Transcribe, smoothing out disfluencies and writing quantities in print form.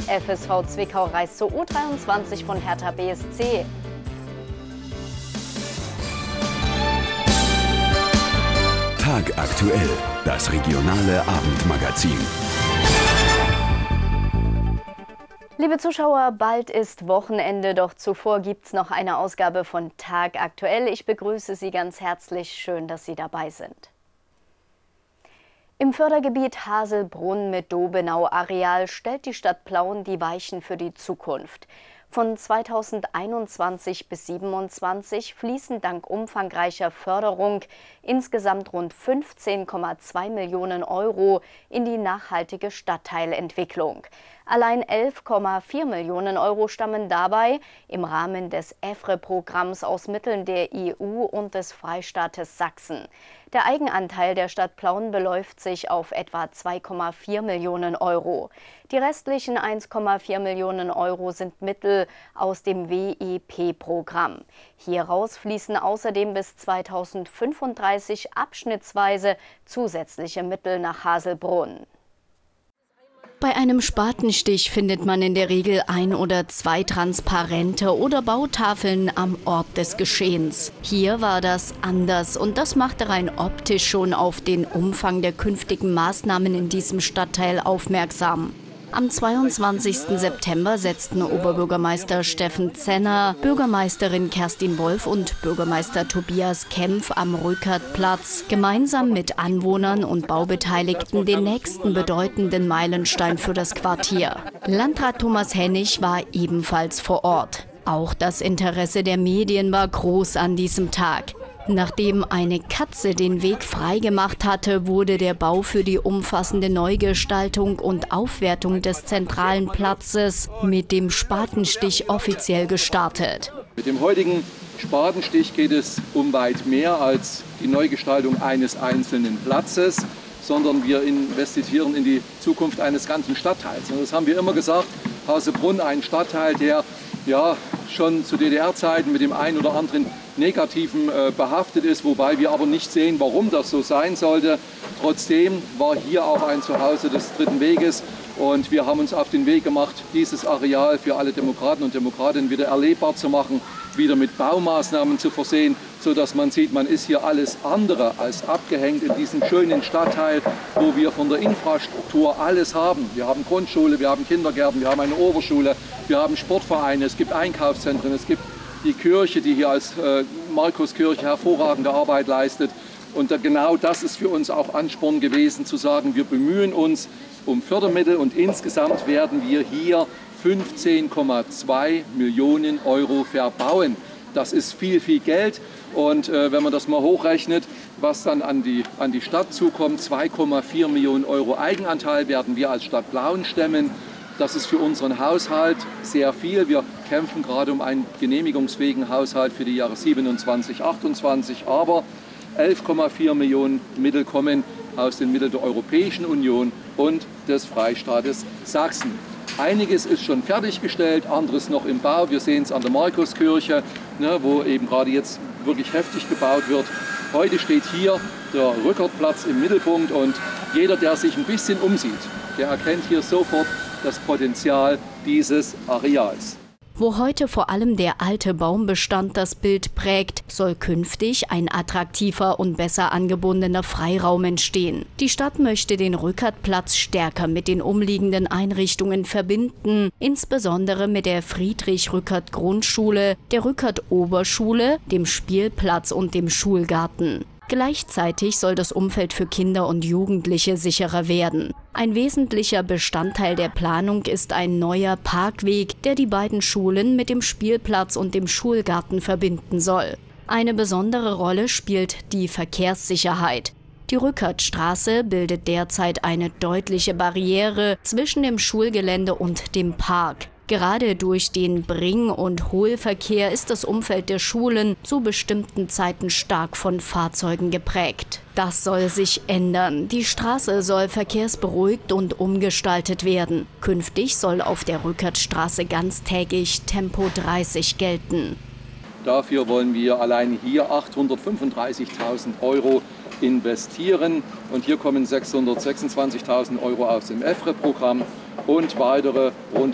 FSV Zwickau reist zur U23 von Hertha BSC. Tag aktuell, das regionale Abendmagazin. Liebe Zuschauer, bald ist Wochenende, doch zuvor gibt es noch eine Ausgabe von Tag aktuell. Ich begrüße Sie ganz herzlich, schön, dass Sie dabei sind. Im Fördergebiet Haselbrunn mit Dobenau-Areal stellt die Stadt Plauen die Weichen für die Zukunft. Von 2021 bis 2027 fließen dank umfangreicher Förderung insgesamt rund 15,2 Millionen Euro in die nachhaltige Stadtteilentwicklung. Allein 11,4 Millionen Euro stammen dabei im Rahmen des EFRE-Programms aus Mitteln der EU und des Freistaates Sachsen. Der Eigenanteil der Stadt Plauen beläuft sich auf etwa 2,4 Millionen Euro. Die restlichen 1,4 Millionen Euro sind Mittel aus dem WEP-Programm. Hieraus fließen außerdem bis 2035 abschnittsweise zusätzliche Mittel nach Haselbrunn. Bei einem Spatenstich findet man in der Regel 1 oder 2 Transparente oder Bautafeln am Ort des Geschehens. Hier war das anders und das machte rein optisch schon auf den Umfang der künftigen Maßnahmen in diesem Stadtteil aufmerksam. Am 22. September setzten Oberbürgermeister Steffen Zenner, Bürgermeisterin Kerstin Wolf und Bürgermeister Tobias Kempf am Rückertplatz gemeinsam mit Anwohnern und Baubeteiligten den nächsten bedeutenden Meilenstein für das Quartier. Landrat Thomas Hennig war ebenfalls vor Ort. Auch das Interesse der Medien war groß an diesem Tag. Nachdem eine Katze den Weg freigemacht hatte, wurde der Bau für die umfassende Neugestaltung und Aufwertung des zentralen Platzes mit dem Spatenstich offiziell gestartet. Mit dem heutigen Spatenstich geht es um weit mehr als die Neugestaltung eines einzelnen Platzes, sondern wir investieren in die Zukunft eines ganzen Stadtteils. Und das haben wir immer gesagt, Haselbrunn, ein Stadtteil, der schon zu DDR-Zeiten mit dem einen oder anderen Negativen behaftet ist, wobei wir aber nicht sehen, warum das so sein sollte. Trotzdem war hier auch ein Zuhause des Dritten Weges und wir haben uns auf den Weg gemacht, dieses Areal für alle Demokraten und Demokratinnen wieder erlebbar zu machen, wieder mit Baumaßnahmen zu versehen, sodass man sieht, man ist hier alles andere als abgehängt in diesem schönen Stadtteil, wo wir von der Infrastruktur alles haben. Wir haben Grundschule, wir haben Kindergärten, wir haben eine Oberschule, wir haben Sportvereine, es gibt Einkaufszentren, es gibt die Kirche, die hier als Markuskirche hervorragende Arbeit leistet. Und genau das ist für uns auch Ansporn gewesen, zu sagen, wir bemühen uns um Fördermittel und insgesamt werden wir hier 15,2 Millionen Euro verbauen. Das ist viel, viel Geld und wenn man das mal hochrechnet, was dann an die Stadt zukommt, 2,4 Millionen Euro Eigenanteil werden wir als Stadt Plauen stemmen. Das ist für unseren Haushalt sehr viel. Wir kämpfen gerade um einen genehmigungsfähigen Haushalt für die Jahre 27, 28. Aber 11,4 Millionen Mittel kommen aus den Mitteln der Europäischen Union und des Freistaates Sachsen. Einiges ist schon fertiggestellt, anderes noch im Bau. Wir sehen es an der Markuskirche, wo eben gerade jetzt wirklich heftig gebaut wird. Heute steht hier der Rückertplatz im Mittelpunkt und jeder, der sich ein bisschen umsieht, der erkennt hier sofort das Potenzial dieses Areals. Wo heute vor allem der alte Baumbestand das Bild prägt, soll künftig ein attraktiver und besser angebundener Freiraum entstehen. Die Stadt möchte den Rückertplatz stärker mit den umliegenden Einrichtungen verbinden, insbesondere mit der Friedrich-Rückert-Grundschule, der Rückert-Oberschule, dem Spielplatz und dem Schulgarten. Gleichzeitig soll das Umfeld für Kinder und Jugendliche sicherer werden. Ein wesentlicher Bestandteil der Planung ist ein neuer Parkweg, der die beiden Schulen mit dem Spielplatz und dem Schulgarten verbinden soll. Eine besondere Rolle spielt die Verkehrssicherheit. Die Rückertstraße bildet derzeit eine deutliche Barriere zwischen dem Schulgelände und dem Park. Gerade durch den Bring- und Hohlverkehr ist das Umfeld der Schulen zu bestimmten Zeiten stark von Fahrzeugen geprägt. Das soll sich ändern. Die Straße soll verkehrsberuhigt und umgestaltet werden. Künftig soll auf der Rückertstraße ganztägig Tempo 30 gelten. Dafür wollen wir allein hier 835.000 Euro investieren. Und hier kommen 626.000 Euro aus dem EFRE-Programm und weitere rund